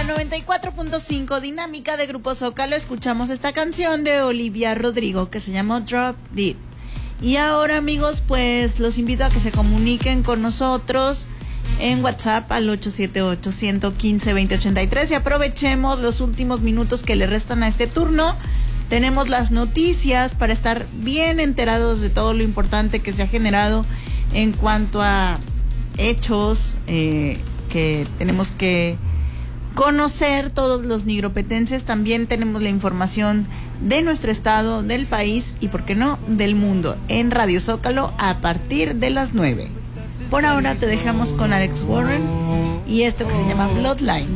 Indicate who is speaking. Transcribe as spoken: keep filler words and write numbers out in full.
Speaker 1: noventa y cuatro punto cinco Dinámica de Grupo Zócalo escuchamos esta canción de Olivia Rodrigo que se llama Drop Dead. Y ahora, amigos, pues los invito a que se comuniquen con nosotros en WhatsApp al ocho siete ocho, uno uno cinco, dos cero ocho tres y aprovechemos los últimos minutos que le restan a este turno. Tenemos las noticias para estar bien enterados de todo lo importante que se ha generado en cuanto a hechos eh, que tenemos que conocer todos los nigropetenses. También tenemos la información de nuestro estado, del país y, por qué no, del mundo en Radio Zócalo a partir de las nueve. Por ahora te dejamos con Alex Warren y esto que se llama Bloodline.